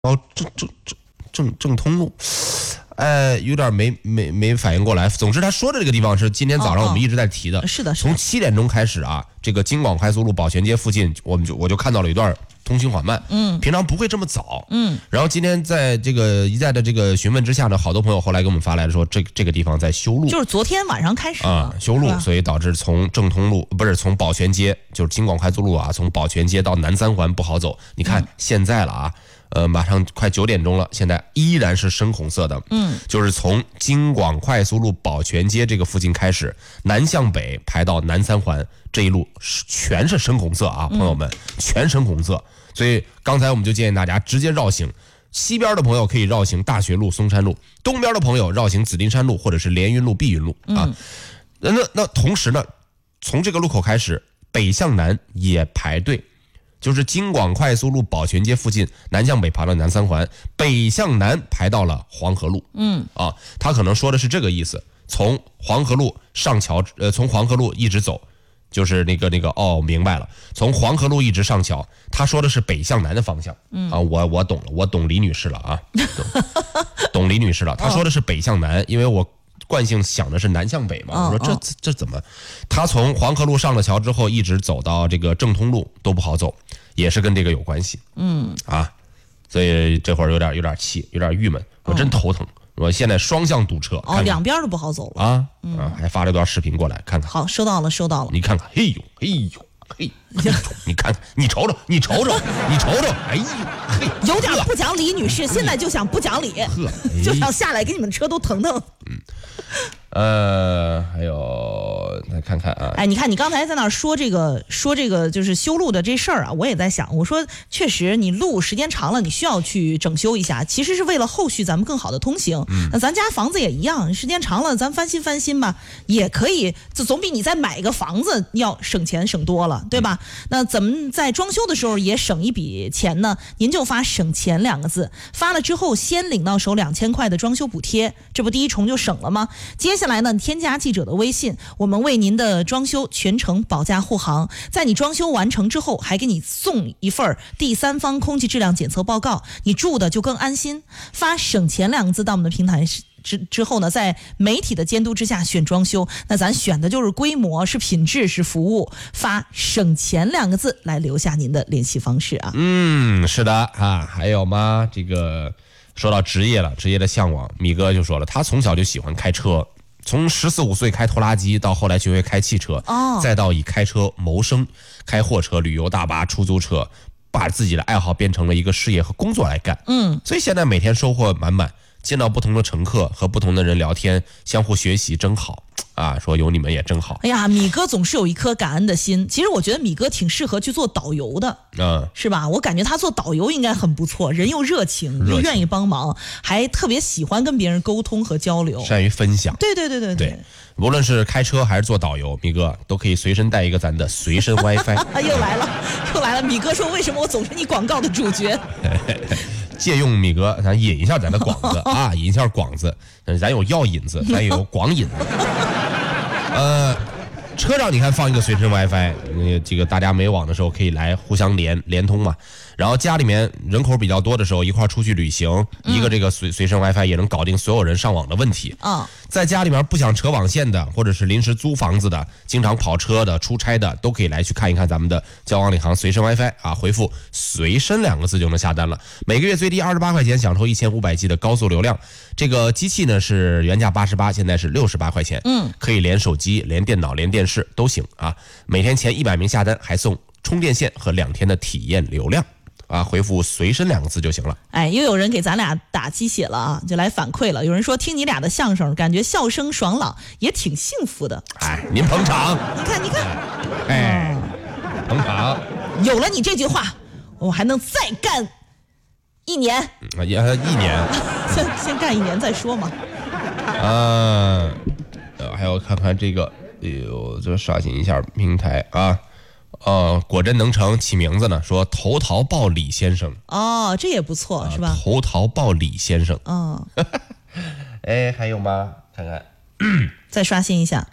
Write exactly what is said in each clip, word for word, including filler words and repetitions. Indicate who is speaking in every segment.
Speaker 1: 哦，正正正正正通路，呃，有点没没没反应过来。总之，他说的这个地方是今天早上我们一直在提的。
Speaker 2: 哦哦是的，是
Speaker 1: 的。从七点钟开始啊，这个京广快速路保全街附近，我们就我就看到了一段通行缓慢。嗯，平常不会这么早。嗯，然后今天在这个一再的这个询问之下呢，好多朋友后来给我们发来说，这这个地方在修路，
Speaker 2: 就是昨天晚上开始
Speaker 1: 啊、修路，所以导致从正通路不是从保全街，就是京广快速路啊，从保全街到南三环不好走。你看、嗯、现在了啊。呃，马上快九点钟了，现在依然是深红色的。嗯，就是从京广快速路保全街这个附近开始，南向北排到南三环这一路是全是深红色啊，朋友们，全深红色。所以刚才我们就建议大家直接绕行，西边的朋友可以绕行大学路、松山路，东边的朋友绕行紫金山路或者是连云路、碧云路啊。那那那同时呢，从这个路口开始，北向南也排队。就是京广快速路保全街附近，南向北排到南三环，北向南排到了黄河路。嗯，啊，他可能说的是这个意思。从黄河路上桥，呃，从黄河路一直走，就是那个那个哦，明白了。从黄河路一直上桥，他说的是北向南的方向。嗯，啊，我我懂了，我懂李女士了啊，懂, 懂李女士了。他说的是北向南，因为我。惯性想的是南向北嘛，我说这这这怎么？他从黄河路上了桥之后，一直走到这个正通路都不好走，也是跟这个有关系。嗯啊，所以这会儿有点有点气，有点郁闷，我真头疼。我现在双向堵车，
Speaker 2: 哦，两边都不好走了
Speaker 1: 啊啊！还发了一段视频过来，看看。
Speaker 2: 好，收到了，收到了。
Speaker 1: 你看看，哎呦，哎呦。嘿，你看看，你瞅瞅，你瞅瞅，你瞅瞅，哎呦，嘿，
Speaker 2: 有点不讲理，女士，现在就想不讲理，就想下来给你们车都腾腾。嗯，
Speaker 1: 呃，还有来看看啊，
Speaker 2: 哎，你看你刚才在那儿说这个说这个就是修路的这事儿啊，我也在想，我说确实你路时间长了，你需要去整修一下，其实是为了后续咱们更好的通行。嗯，那咱家房子也一样，时间长了咱翻新翻新吧，也可以，这总比你再买个房子要省钱省多了。对吧？那怎么在装修的时候也省一笔钱呢？您就发省钱两个字，发了之后先领到手两千块的装修补贴，这不第一重就省了吗？接下来呢，添加记者的微信，我们为您的装修全程保驾护航，在你装修完成之后，还给你送一份第三方空气质量检测报告，你住的就更安心。发省钱两个字到我们的平台之之后呢，在媒体的监督之下选装修，那咱选的就是规模，是品质，是服务。发省钱两个字来留下您的联系方式啊。
Speaker 1: 嗯，是的啊，还有吗？这个说到职业了，职业的向往，米哥就说了，他从小就喜欢开车，从十四五岁开拖拉机，到后来学会开汽车，哦，再到以开车谋生，开货车、旅游大巴、出租车，把自己的爱好变成了一个事业和工作来干。嗯，所以现在每天收获满满。见到不同的乘客和不同的人聊天，相互学习真好啊！说有你们也真好。
Speaker 2: 哎呀，米哥总是有一颗感恩的心。其实我觉得米哥挺适合去做导游的，嗯，是吧？我感觉他做导游应该很不错，人又热情，热情又愿意帮忙，还特别喜欢跟别人沟通和交流，
Speaker 1: 善于分享。
Speaker 2: 对对对对 对, 对。
Speaker 1: 无论是开车还是做导游，米哥都可以随身带一个咱的随身 WiFi。
Speaker 2: 又来了，又来了！米哥说：“为什么我总是你广告的主角？”
Speaker 1: 借用米哥，咱引一下咱的广子啊，引一下广子，咱有药引子，咱也有广引子。呃，车上你看放一个随身 WiFi， 这个大家没网的时候可以来互相连连通嘛。然后家里面人口比较多的时候，一块出去旅行，嗯、一个这个随随身 WiFi 也能搞定所有人上网的问题。啊、哦，在家里面不想扯网线的，或者是临时租房子的，经常跑车的、出差的，都可以来去看一看咱们的交往领航随身 WiFi 啊，回复“随身”两个字就能下单了。每个月最低二十八块钱，享受一千五百 G 的高速流量。这个机器呢是原价八十八，现在是六十八块钱。嗯，可以连手机、连电脑、连电视都行啊。每天前一百名下单还送充电线和两天的体验流量。啊，回复随身两个字就行了。
Speaker 2: 哎，又有人给咱俩打鸡血了啊，就来反馈了。有人说听你俩的相声，感觉笑声爽朗，也挺幸福的。
Speaker 1: 哎，您捧场。
Speaker 2: 你看，你看，
Speaker 1: 哎，捧场。
Speaker 2: 有了你这句话，我还能再干一年。
Speaker 1: 啊，也一年。
Speaker 2: 先先干一年再说嘛。
Speaker 1: 啊，还要看看这个，哎呦，这刷新一下平台啊。哦，果真能成起名字呢，说投桃报李先生。
Speaker 2: 哦，这也不错，是吧？
Speaker 1: 投桃报李先生。
Speaker 2: 嗯。
Speaker 1: 哎，还有吗？看看，
Speaker 2: 再刷新一下。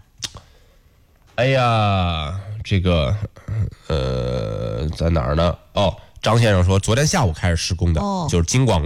Speaker 1: 哎呀，这个，呃，在哪儿呢？哦， 张先生说，昨天下午开始施工的，
Speaker 2: 哦
Speaker 1: 就是京广